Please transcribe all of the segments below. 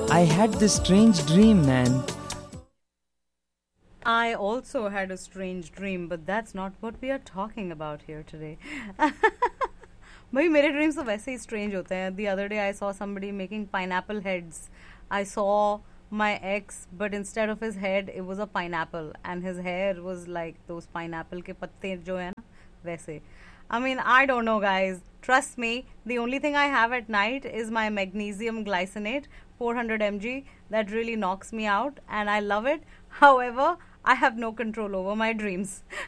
I had this strange dream, man. I also had a strange dream, but that's not what we are talking about here today. भाई मेरे dreams तो वैसे ही strange होते हैं. The other day I saw somebody making pineapple heads. I saw my ex, but instead of his head, it was a pineapple, and his hair was like those pineapple के पत्ते जो है ना वैसे. I mean, I don't know, guys. Trust me, the only thing I have at night is my magnesium glycinate, 400 mg. That really knocks me out, and I love it. However, I have no control over my dreams.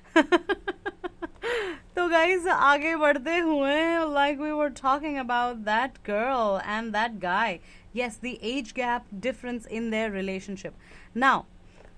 So guys, आगे बढ़ते हुए, like we were talking about that girl and that guy. Yes, the age gap difference in their relationship. Now,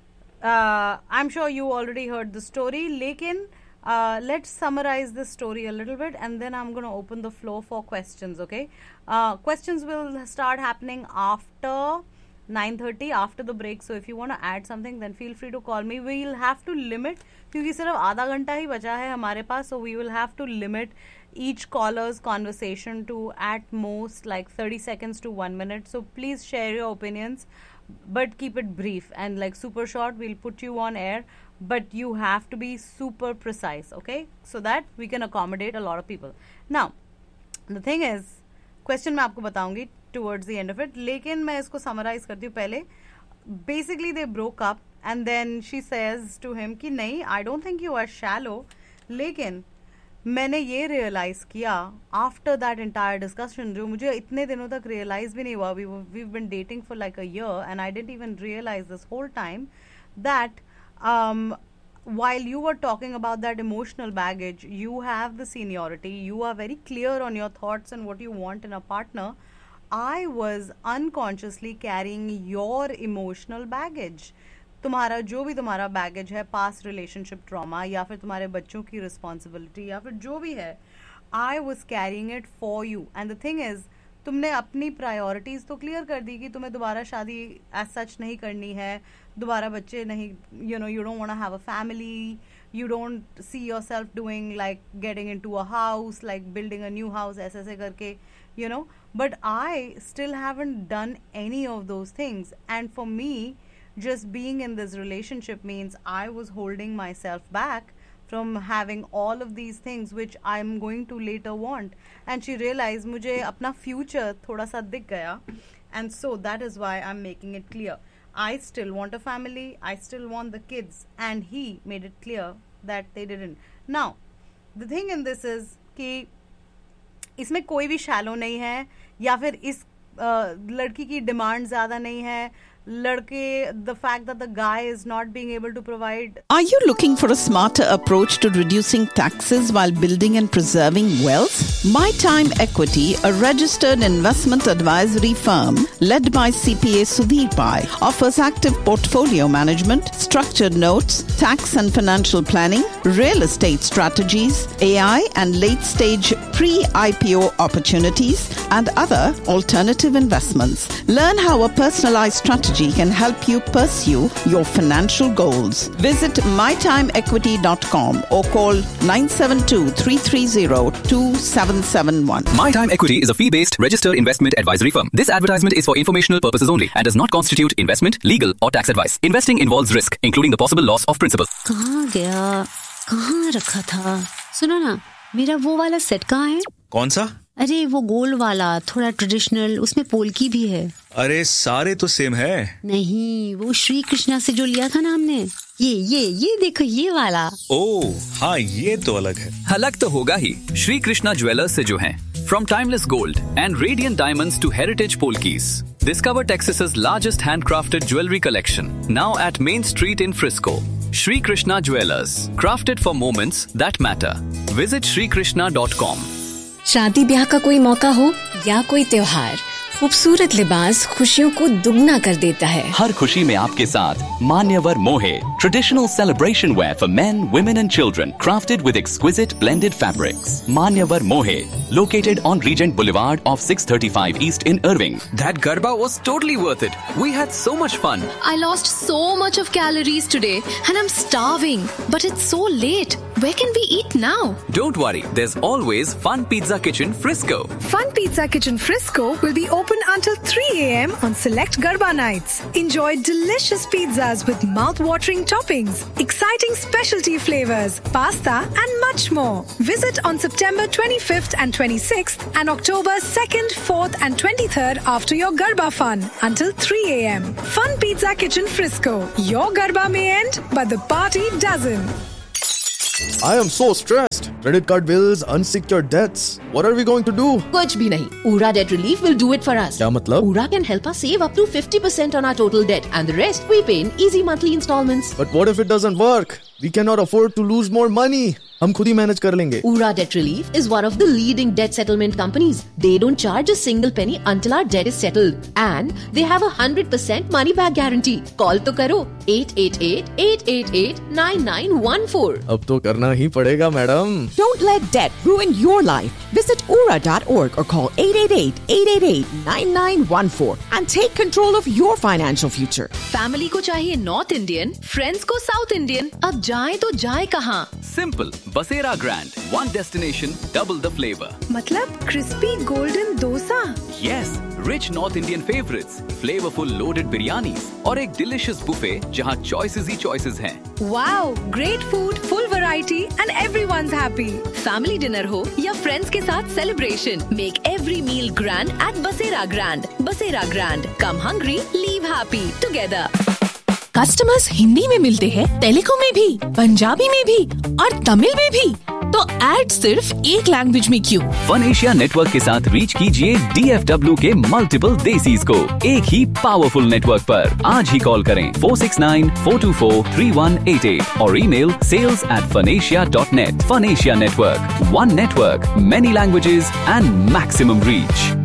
I'm sure you already heard the story, लेकिन let's summarize this story a little bit, and then I'm going to open the floor for questions, okay? Questions will start happening after 9:30, after the break. So if you want to add something, then feel free to call me. We'll have to limit, क्योंकि सिर्फ आधा घंटा ही बचा है हमारे पास, so we will have to limit each caller's conversation to at most like 30 seconds to 1 minute. So please share your opinions, but keep it brief and like super short. We'll put you on air, but you have to be super precise, okay? So that we can accommodate a lot of people. Now, the thing is, question मैं आपको बताऊंगी towards the end of it, लेकिन मैं इसको summarize करती हूँ पहले. Basically they broke up, and then she says to him कि नहीं, I don't think you are shallow, लेकिन मैंने ये realize किया after that entire discussion, जो मुझे इतने दिनों तक realize भी नहीं हुआ. We've been dating for like a year, and I didn't even realize this whole time that while you were talking about that emotional baggage, you have the seniority, you are very clear on your thoughts and what you want in a partner. I was unconsciously carrying your emotional baggage. तुम्हारा जो भी तुम्हारा baggage है, past relationship trauma, या फिर तुम्हारे बच्चों की responsibility, या फिर जो भी है, I was carrying it for you. And the thing is, तुमने अपनी priorities तो clear कर दी कि तुम्हें दोबारा शादी as such नहीं करनी है, दोबारा बच्चे नहीं, you know, you don't want to have a family, you don't see yourself doing like getting into a house, like building a new house, ऐसे करके, you know. But I still haven't done any of those things. And for me, just being in this relationship means I was holding myself back from having all of these things which I'm going to later want. And she realized मुझे अपना future थोड़ा सा दिख गया, and so that is why I'm making it clear. I still want a family, I still want the kids, and he made it clear that they didn't. Now, the thing in this is कि इसमें कोई भी shallow नहीं है, या फिर इस लड़की की डिमांड ज़्यादा नहीं है, लड़के, the fact that the guy is not being able to provide. Are you looking for a smarter approach to reducing taxes while building and preserving wealth? My Time Equity, a registered investment advisory firm led by CPA Sudhir Pai, offers active portfolio management, structured notes, tax and financial planning, real estate strategies, AI and late-stage pre-IPO opportunities, and other alternative investments. Learn how a personalized strategy can help you pursue your financial goals. Visit mytimeequity.com or call 972-330-2771. My Time Equity is a fee-based registered investment advisory firm. This advertisement is for informational purposes only and does not constitute investment, legal or tax advice. Investing involves risk, including the possible loss of principal. कहाँ गया? कहाँ रखा था? सुनो ना, मेरा वो वाला सेट कहाँ है? कौन सा? अरे वो गोल वाला, थोड़ा ट्रेडिशनल, उसमें पोल्की भी है. अरे सारे तो सेम है. नहीं, वो श्री कृष्णा से जो लिया था ना हमने, ये देखो, ये वाला. ओह हाँ, ये तो अलग है. अलग तो होगा ही. श्री कृष्णा ज्वेलर्स से जो हैं, from timeless gold and radiant diamonds to heritage polkis. Discover Texas's largest handcrafted jewelry collection, now at Main Street in Frisco. Shri Krishna Jewelers, crafted for moments that matter. Visit shrikrishna.com. शादी ब्याह का कोई मौका हो या कोई त्योहार, खूबसूरत लिबास खुशियों को दुगना कर देता है. हर खुशी में आपके साथ मान्यवर मोहे, traditional celebration wear for men, women and children, crafted with exquisite blended fabrics. Manyavar Mohe, located on Regent Boulevard off 635 East in Irving. That Garba was totally worth it. We had so much fun. I lost so much of calories today and I'm starving. But it's so late. Where can we eat now? Don't worry, there's always Fun Pizza Kitchen Frisco. Fun Pizza Kitchen Frisco will be open until 3 a.m. on select Garba nights. Enjoy delicious pizzas with mouth-watering toppings, exciting specialty flavors, pasta and much more. Visit on September 25th and 26th and October 2nd, 4th and 23rd after your Garba fun until 3 a.m. Fun Pizza Kitchen Frisco. Your Garba may end, but the party doesn't. I am so stressed. Credit card bills, unsecured debts. What are we going to do? कुछ भी नहीं. Ura Debt Relief will do it for us. क्या मतलब? Ura can help us save up to 50% on our total debt, and the rest we pay in easy monthly installments. But what if it doesn't work? We cannot afford to lose more money. हम खुद ही manage कर लेंगे. Ura Debt Relief is one of the leading debt settlement companies. They don't charge a single penny until our debt is settled, and they have a 100% money back guarantee. Call तो करो 888-888-9914. अब तो करना ही पड़ेगा, madam. Don't let debt ruin your life. Visit ura.org or call 888-888-9914 and take control of your financial future. Family को चाहिए north Indian, friends को south Indian. अब जाए तो जाए कहाँ? Simple. Basera Grand. One destination, double the flavor. मतलब crispy golden dosa. Yes, rich North Indian favorites, flavorful loaded biryanis और एक delicious buffet जहाँ choices ही choices हैं. Wow, great food, full variety and everyone's happy. Family dinner हो या friends के साथ celebration, make every meal grand eight बसेरा grand. बसेरा ग्रैंड. कम hungry, leave happy together. Customers Hindi में मिलते हैं, तेलुगु में भी, पंजाबी में भी और तमिल में भी. तो ऐड सिर्फ एक लैंग्वेज में क्यों? फन एशिया नेटवर्क के साथ रीच कीजिए DFW के मल्टीपल देसीज को एक ही पावरफुल नेटवर्क पर. आज ही कॉल करें 469-424-3188 और email sales@funasia.net. Fun Asia Network, one network, many languages and maximum reach.